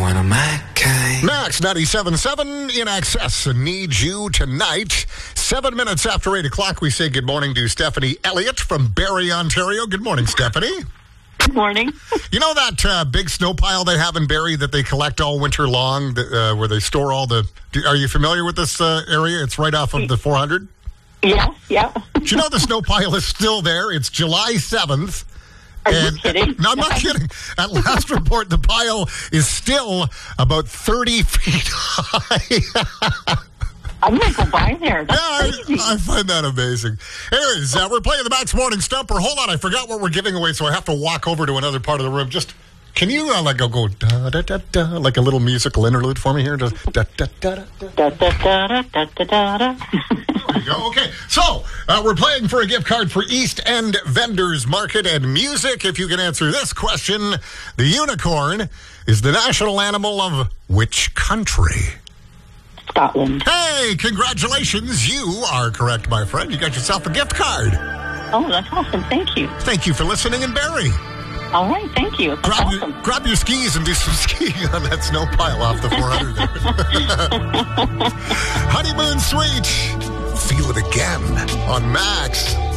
want a Mackay. Max 97.7 in excess and need you tonight. 7 minutes after 8 o'clock, we say good morning to Stephanie Elliott from Barrie, Ontario. Good morning, Stephanie. Good morning. You know that big snow pile they have in Barrie that they collect all winter long, where they store all the... Are you familiar with this area? It's right off of the 400? Yeah. Do you know the snow pile is still there? It's July 7th. Are you kidding? No, I'm not kidding. At last report, the pile is still about 30 feet high. I'm going to go by there. That's crazy. I find that amazing. Anyways, we're playing the Max Morning Stumper. Hold on, I forgot what we're giving away, so I have to walk over to another part of the room. Just, can you go da-da-da-da, like a little musical interlude for me here? Just da-da-da-da. Da-da-da-da-da-da-da. There you go. Okay, so we're playing for a gift card for East End Vendors Market and Music. If you can answer this question, the unicorn is the national animal of which country? Scotland. Hey, congratulations. You are correct, my friend. You got yourself a gift card. Oh, that's awesome. Thank you. Thank you for listening in Barrie. All right, thank you. That's awesome. Grab your skis and do some skiing on that snow pile off the 400 there. Honeymoon Suite. Feel it again on Max.